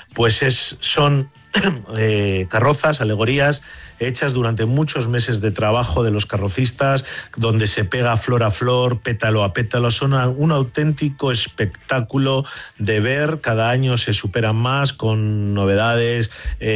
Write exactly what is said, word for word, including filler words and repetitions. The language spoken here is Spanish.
pues es, son eh, carrozas, alegorías, hechas durante muchos meses de trabajo de los carrocistas, donde se pega flor a flor, pétalo a pétalo. Son un auténtico espectáculo de ver. Cada año se superan más con novedades, eh,